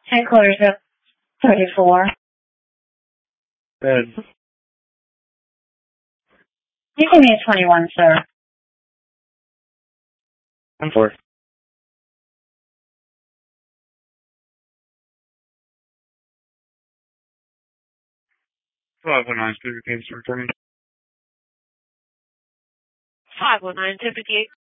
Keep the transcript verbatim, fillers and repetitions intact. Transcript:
Headquarters at thirty-four. Good. You give me a twenty-one, sir. I'm for it. five one nine, Pacific Gate, returning. five one nine, Pacific Gate.